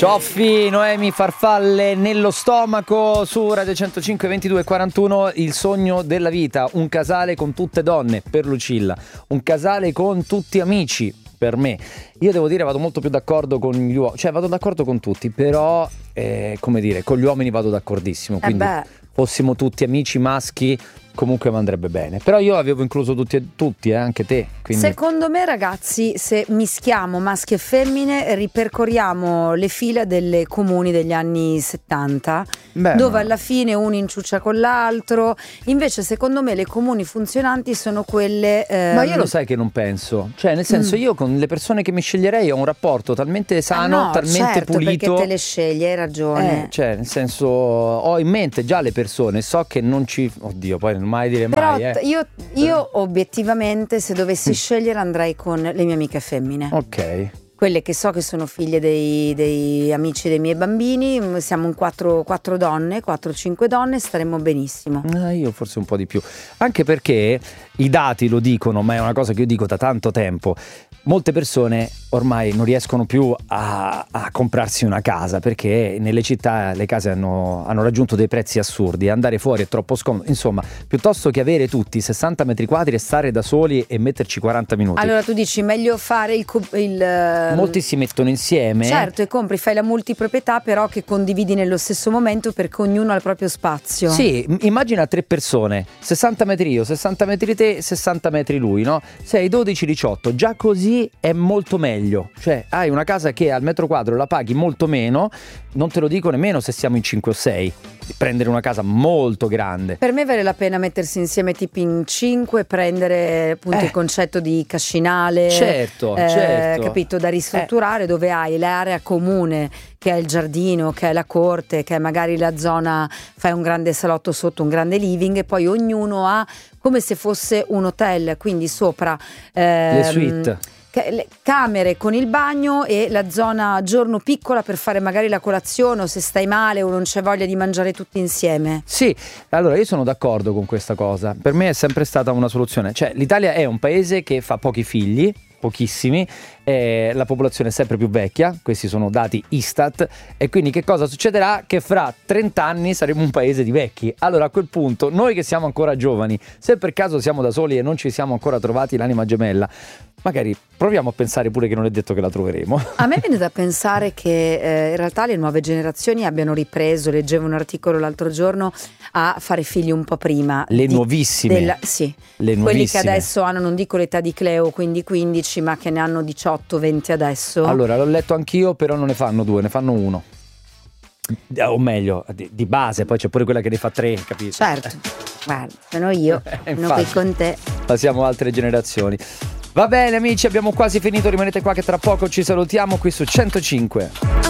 Cioffi, Noemi, farfalle nello stomaco su Radio 105 22:41. Il sogno della vita, un casale con tutte donne per Lucilla, un casale con tutti amici per me. Io devo dire vado molto più d'accordo con gli uomini, cioè vado d'accordo con tutti, però come dire, con gli uomini vado d'accordissimo, quindi fossimo tutti amici maschi comunque mi andrebbe bene, però io avevo incluso tutti, anche te, quindi... Secondo me, ragazzi, se mischiamo maschi e femmine ripercorriamo le fila delle comuni degli anni 70, dove alla fine uno inciuccia con l'altro. Invece secondo me le comuni funzionanti sono quelle ma io lo sai che non penso, cioè nel senso io con le persone che mi sceglierei ho un rapporto talmente sano, talmente pulito, perché te le scegli, hai ragione, cioè nel senso ho in mente già le persone, so che non ci... Oddio, poi non mai dire però mai. Io obiettivamente, se dovessi scegliere, andrei con le mie amiche femmine. Ok. Quelle che so che sono figlie dei amici dei miei bambini. Siamo un 4-5 donne, staremmo benissimo. Io forse un po' di più, anche perché i dati lo dicono, ma è una cosa che io dico da tanto tempo. Molte persone ormai non riescono più a comprarsi una casa, perché nelle città le case hanno raggiunto dei prezzi assurdi, andare fuori è troppo scomodo. Insomma, piuttosto che avere tutti 60 metri quadri e stare da soli e metterci 40 minuti. Allora tu dici meglio fare il molti si mettono insieme. Certo, e fai la multiproprietà, però che condividi nello stesso momento, perché ognuno ha il proprio spazio. Sì, immagina 3 persone, 60 metri io, 60 metri te, 60 metri lui, no? 6, 12, 18, già così è molto meglio. Cioè hai una casa che al metro quadro la paghi molto meno, non te lo dico nemmeno se siamo in 5 o 6, prendere una casa molto grande. Per me vale la pena mettersi insieme tipo in 5, prendere appunto il concetto di cascinale, certo. Capito, da ristrutturare, dove hai l'area comune, che è il giardino, che è la corte, che è magari la zona, fai un grande salotto sotto, un grande living, e poi ognuno ha come se fosse un hotel, quindi sopra le suite, le camere con il bagno e la zona giorno piccola per fare magari la colazione, o se stai male o non c'è voglia di mangiare tutti insieme. Sì, allora io sono d'accordo con questa cosa, per me è sempre stata una soluzione. Cioè l'Italia è un paese che fa pochi figli, pochissimi, la popolazione è sempre più vecchia, questi sono dati Istat, e quindi che cosa succederà? Che fra 30 anni saremo un paese di vecchi. Allora a quel punto noi che siamo ancora giovani, se per caso siamo da soli e non ci siamo ancora trovati l'anima gemella, magari proviamo a pensare pure che non è detto che la troveremo. A me viene da pensare che in realtà le nuove generazioni abbiano ripreso, leggevo un articolo l'altro giorno, a fare figli un po' prima. Le nuovissime. Sì, le nuovissime. Quelli che adesso hanno, non dico l'età di Cleo, quindi 15, ma che ne hanno 18-20 adesso. Allora l'ho letto anch'io, però non ne fanno 2, ne fanno 1. O meglio, di base, poi c'è pure quella che ne fa 3, capito? Certo, guarda, sono io, sono qui con te. Passiamo altre generazioni. Va bene amici, abbiamo quasi finito, rimanete qua che tra poco ci salutiamo qui su 105.